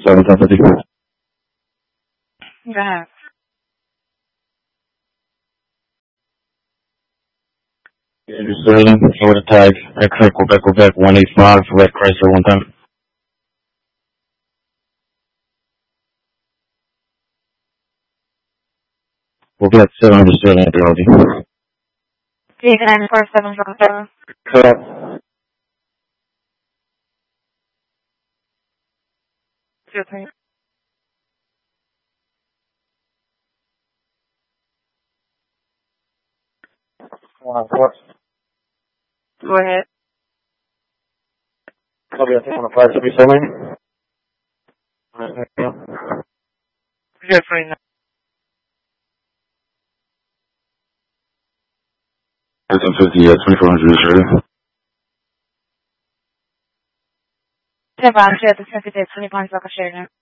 750. Go ahead. Andrew Sterling, with a tag, Quebec 185, Red Chrysler 1 time. We'll be at 700 Sterling at the Audi. Vehicle 947 Correct. 03. What? Go ahead. Copy, I think on the 570 Sterling. 039. 750, 2400 Sterling. 10 pounds, 10 50, 20 pounds, like a share.